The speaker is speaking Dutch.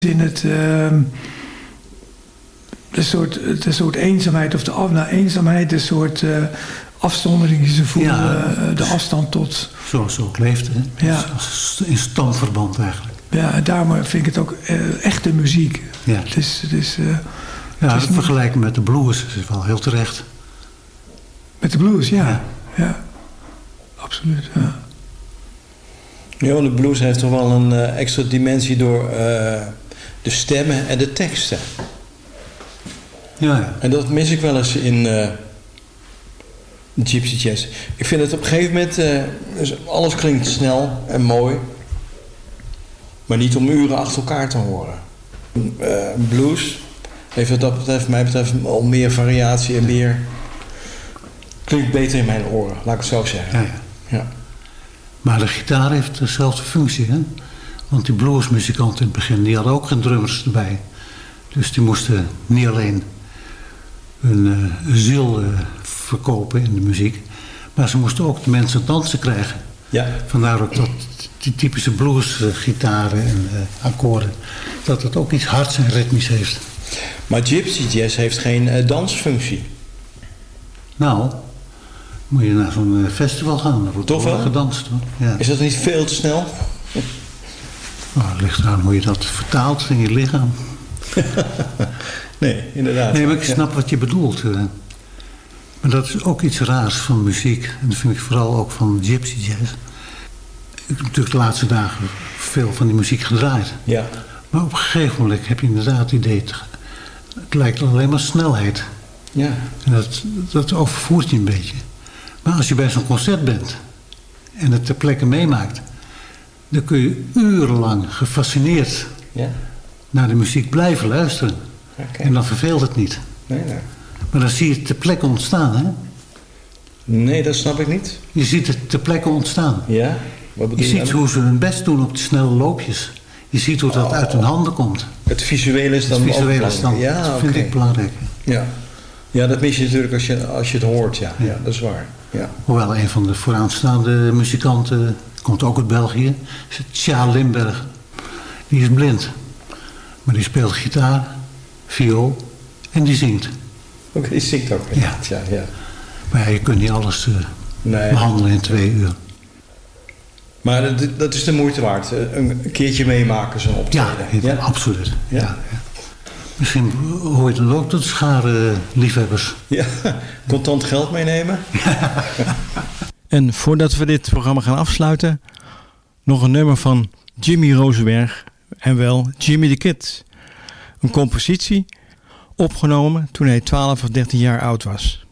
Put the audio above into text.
In de soort eenzaamheid of eenzaamheid, de soort afzondering die ze voelen, de afstand tot... Zoals ze ook leefden, ja. In stamverband eigenlijk. Ja, en daarom vind ik het ook echte muziek. Ja. Het vergelijken met de blues is wel heel terecht. Met de blues, ja. Absoluut, ja. Ja, de blues heeft toch wel een extra dimensie door de stemmen en de teksten. Ja. En dat mis ik wel eens in Gypsy Jazz. Ik vind het op een gegeven moment... dus alles klinkt snel en mooi. Maar niet om uren achter elkaar te horen. Blues heeft wat dat betreft, mij betreft, al meer variatie en meer... Klinkt beter in mijn oren, laat ik het zo zeggen. Ja. Maar de gitaar heeft dezelfde functie, hè? Want die bluesmuzikanten in het begin, die hadden ook geen drummers erbij. Dus die moesten niet alleen hun ziel verkopen in de muziek, maar ze moesten ook de mensen dansen krijgen. Ja. Vandaar ook dat die typische bluesgitaren en akkoorden, dat het ook iets hards en ritmisch heeft. Maar Gypsy Jazz heeft geen dansfunctie. Nou, moet je naar zo'n festival gaan, daar wordt toch wel gedanst. Hoor. Ja. Is dat niet veel te snel? Nou, het ligt eraan hoe je dat vertaalt in je lichaam. Nee, inderdaad. Nee, maar ik snap wat je bedoelt. Maar dat is ook iets raars van muziek. En dat vind ik vooral ook van Gypsy Jazz. Ik heb natuurlijk de laatste dagen veel van die muziek gedraaid. Ja. Maar op een gegeven moment heb je inderdaad het idee... Het lijkt alleen maar snelheid. Ja. En dat overvoert je een beetje. Maar als je bij zo'n concert bent... en het ter plekke meemaakt... dan kun je urenlang gefascineerd... naar de muziek blijven luisteren. Okay. En dan verveelt het niet. Nee. Maar dan zie je het ter plekke ontstaan, hè? Nee, dat snap ik niet. Je ziet het ter plekke ontstaan. Ja? Wat bedoel je ziet hoe ze hun best doen op de snelle loopjes. Je ziet hoe dat uit hun handen komt. Het visuele is dan belangrijk. Dat vind ik belangrijk. Ja, dat mis je natuurlijk als je het hoort. Ja, dat is waar. Ja. Hoewel een van de vooraanstaande muzikanten... komt ook uit België. Is Tja Limberg. Die is blind. Maar die speelt gitaar, viool en die zingt. Oké, die zingt ook. Ja. Maar je kunt niet alles behandelen in 2 uur. Maar dat is de moeite waard. Een keertje meemaken zo'n optreden. Ja, absoluut. Ja. Misschien hoor je dan ook tot schare liefhebbers. Ja, contant geld meenemen. En voordat we dit programma gaan afsluiten... nog een nummer van Jimmy Rosenberg... en wel Jimmy the Kid. Een compositie opgenomen toen hij 12 of 13 jaar oud was.